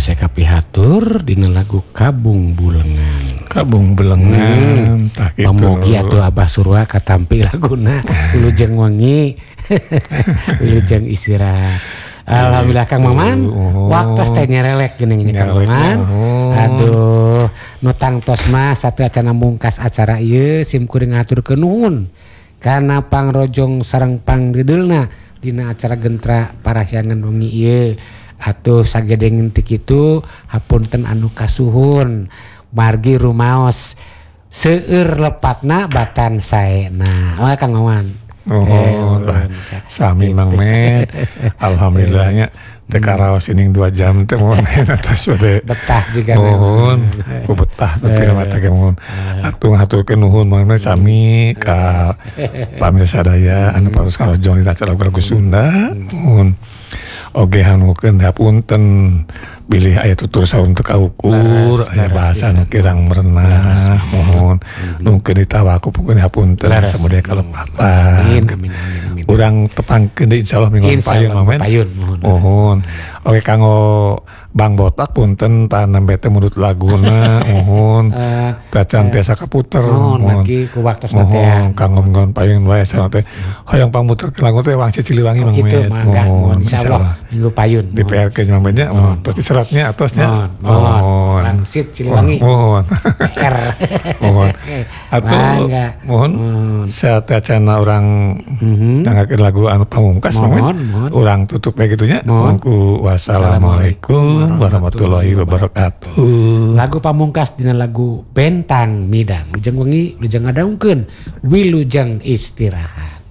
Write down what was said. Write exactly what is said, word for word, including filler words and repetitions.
saya kapihatur dina lagu Kabung Bulengan. Kabung Bulengan. Hmm. Pamogi atuh Abah Surwa katampi laguna Wilujeng wengi. Wilujeng istirahat. Alhamdulillah Kang Maman. Oh. Waktu teh nyerelek geuning Kang Maman. Oh. Aduh, nu tangtos mah satu acara mungkas acara ieu sim kuring ngaturkeun nuhun kana pangrojong sareng pangdedelna dina acara gentra parahyangan wengi ieu. Atuh sagedengeun ti kitu hapunten anu kasuhun margi rumaos seueur lepatna batan saena. Oh Kang Maman. Oh, eh, sami Mang Met. Alhamdulillahnya teh karaos ining dua jam teh mohon atas wade betah juga mohon ku betah tapi mata ge mohon atuh ngaturkeun nuhun Mang Met sami ka pamirsa sadaya anu paros karojong dina acara lagu Sunda mohon oge hanukeun hapunten bilih aya tutur saun teu kaukur aya bahasa nu kirang merenah mohon nukeun ditawakupukeun hapunten samudaya kalepatan urang tepangkeun deui insyaallah minggu payun Mang Met mohon oge kanggo Bang Botak punten tanem bete mudut laguna mohon tacan tiasa kaputer mohon lagi ku waktosna teh kanggo nggon payun wae sana teh hoyong pamuterkeun lagu teh Wangsit Ciliwangi Mang Met mohon insyaallah minggu payun di P R K Mang Met nya terus diseratnya atosnya mohon Wangsit Ciliwangi mohon P R mohon atuh mohon satacana urang nyangakeun lagu anu pamungkas Mang Met urang tutup bae kitu nya mohon ku wassalamualaikum warahmatullahi wabarakatuh. Lagu pamungkas dina lagu Bentang Midang. Lujeng wengi lujeng ngadaungkeun wilujeng istirahat.